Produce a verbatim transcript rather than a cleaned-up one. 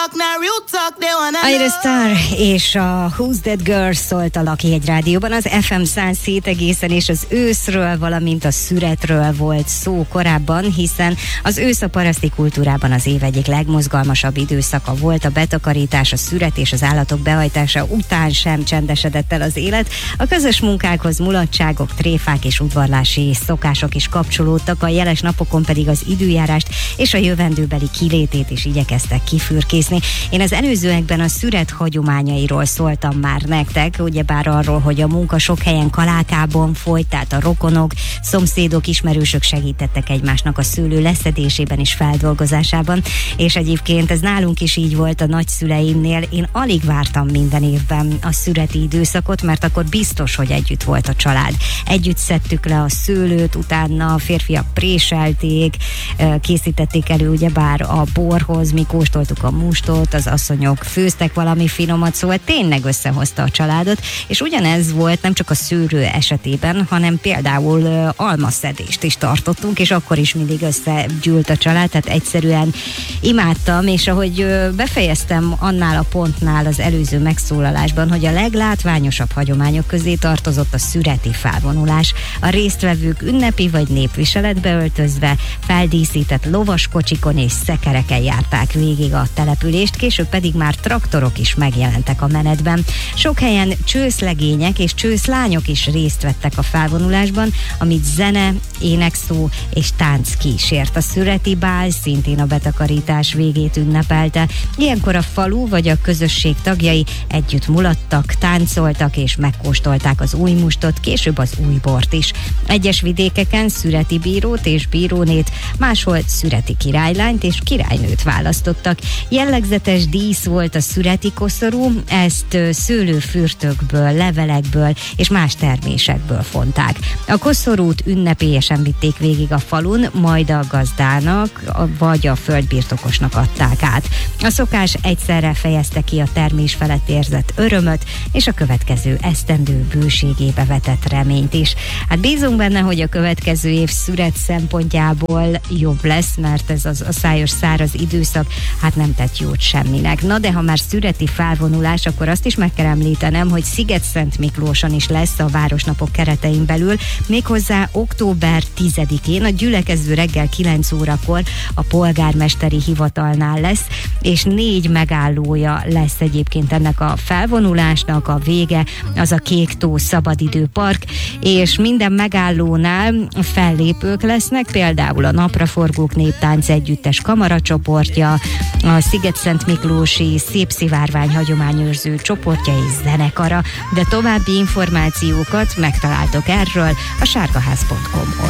Ira Star és a Who's That Girl szólt a Lucky Rádióban, az ef em száz hét egészen, és az őszről, valamint a szüretről volt szó korábban, hiszen az ősz a paraszti kultúrában az év egyik legmozgalmasabb időszaka volt. A betakarítás, a szüret és az állatok behajtása után sem csendesedett el az élet. A közös munkákhoz mulatságok, tréfák és udvarlási szokások is kapcsolódtak, a jeles napokon pedig az időjárást és a jövendőbeli kilétét is igyekeztek kifürkészni. Én az előzőekben a szüret hagyományairól szóltam már nektek, ugyebár arról, hogy a munka sok helyen kalákában folyt, tehát a rokonok, szomszédok, ismerősök segítettek egymásnak a szőlő leszedésében és feldolgozásában, és egyébként ez nálunk is így volt a nagyszüleimnél. Én alig vártam minden évben a szüreti időszakot, mert akkor biztos, hogy együtt volt a család. Együtt szedtük le a szőlőt, utána a férfiak préselték, készítették elő ugyebár a borhoz, mi kóstoltuk a mustot, az asszonyok főztek valami finomat, szóval tényleg összehozta a családot, és ugyanez volt nem csak a szőlő esetében, hanem például almaszedést is tartottunk, és akkor is mindig összegyűlt a család, tehát egyszerűen imádtam, és ahogy befejeztem annál a pontnál az előző megszólalásban, hogy a leglátványosabb hagyományok közé tartozott a szüreti felvonulás. A résztvevők ünnepi vagy népviseletbe öltözve, feldíszített lovaskocsikon és szekereken járták végig a települést, később pedig már traktorok is megjelentek a menetben. Sok helyen csőszlegények és csőszlányok is részt vettek a felvonulásban, amit zene, énekszó és tánc kísért. A szüreti bál szintén a betakarítás végét ünnepelte. Ilyenkor a falu vagy a közösség tagjai együtt mulattak, táncoltak és megkóstolták az új mustot, később az új bort is. Egyes vidékeken szüreti bírót és bírónét, máshol szüreti királylányt és királynőt választottak. Jellegzetes dísz volt a szüreti koszorú, ezt szőlőfürtökből, levelekből és más termésekből fonták. A koszorút ünnepélyesen vitték végig a falun, majd a gazdának vagy a földbirtokosnak adták át. A szokás egyszerre fejezte ki a termés felett érzett örömöt és a következő esztendő bőségébe vetett reményt is. Hát bízunk benne, hogy a következő év szüret szempontjából jobb lesz, mert ez az aszályos száraz időszak hát nem tett jót semminek. Na de ha már szüreti felvonulás, akkor azt is meg kell említenem, hogy Szigetszent Miklóson is lesz a Városnapok keretein belül, méghozzá október tizedikén, a gyülekező reggel kilenc órakor a polgármesteri hivatalnál lesz, és négy megállója lesz egyébként ennek a felvonulásnak. A vége az a Kéktó Szabadidőpark, és minden megállónál fellépők lesznek, például a Napraforgók Néptánc Együttes kamaracsoportja, a Szigetszent Miklósi Szépszivárvány hagyományőrző csoportja és zenekara, de további információkat megtaláltok erről a sárgaház pont com oldalon.